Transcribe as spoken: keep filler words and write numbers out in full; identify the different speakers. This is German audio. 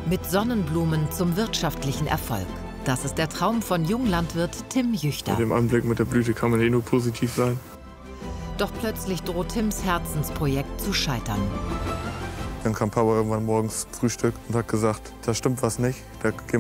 Speaker 1: Mit Sonnenblumen zum wirtschaftlichen Erfolg. Das ist der Traum von Junglandwirt Tim Jüchter.
Speaker 2: Mit dem Anblick mit der Blüte kann man eh nur positiv sein.
Speaker 1: Doch plötzlich droht Tims Herzensprojekt zu scheitern.
Speaker 2: Dann kam Papa irgendwann morgens Frühstück und hat gesagt, da stimmt was nicht. Da